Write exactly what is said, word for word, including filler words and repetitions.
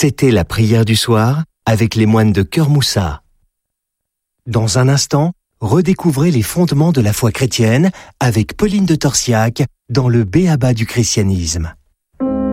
C'était la prière du soir avec les moines de Cœur Moussa. Dans un instant, redécouvrez les fondements de la foi chrétienne avec Pauline de Torsiac dans le B A B A du christianisme.